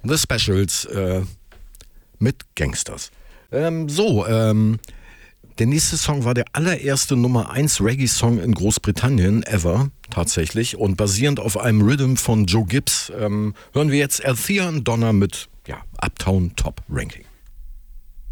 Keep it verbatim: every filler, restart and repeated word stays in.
The Specials äh, mit Gangsters. Ähm, so, ähm, der nächste Song war der allererste Nummer eins Reggae-Song in Großbritannien ever, tatsächlich. Und basierend auf einem Rhythm von Joe Gibbs ähm, hören wir jetzt Althea und Donna mit ja, Uptown Top Ranking.